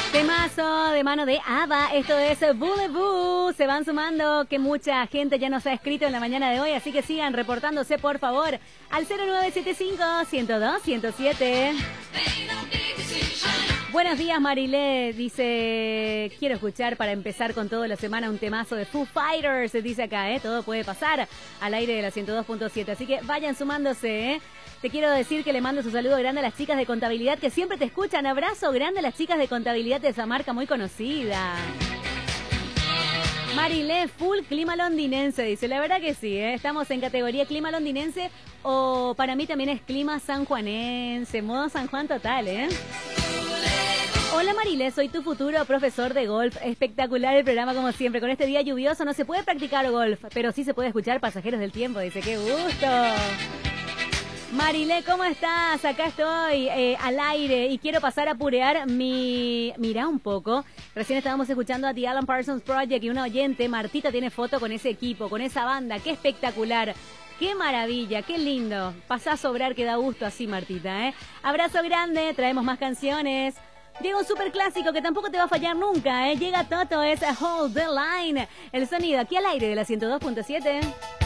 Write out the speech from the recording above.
Temazo de mano de ABBA, esto es Voulez-Vous. Se van sumando, que mucha gente ya nos ha escrito en la mañana de hoy, así que sigan reportándose por favor al 0975-102-107. Buenos días, Marilé, dice, quiero escuchar para empezar con toda la semana un temazo de Foo Fighters, dice acá, todo puede pasar al aire de la 102.7, así que vayan sumándose, Te quiero decir que le mando su saludo grande a las chicas de contabilidad que siempre te escuchan. Abrazo grande a las chicas de contabilidad de esa marca muy conocida. Marilé, full clima londinense, dice. La verdad que sí, estamos en categoría clima londinense o para mí también es clima sanjuanense, modo San Juan total, Hola Marilé, soy tu futuro profesor de golf. Espectacular el programa como siempre. Con este día lluvioso no se puede practicar golf, pero sí se puede escuchar Pasajeros del Tiempo. Dice, qué gusto. Marilé, ¿cómo estás? Acá estoy al aire y quiero pasar a purear Mirá un poco. Recién estábamos escuchando a The Alan Parsons Project y una oyente, Martita, tiene foto con ese equipo, con esa banda. ¡Qué espectacular! ¡Qué maravilla! ¡Qué lindo! Pasá a sobrar que da gusto así, Martita, Abrazo grande, traemos más canciones. Llega un super clásico que tampoco te va a fallar nunca, Llega Toto, es Hold the Line. El sonido aquí al aire de la 102.7.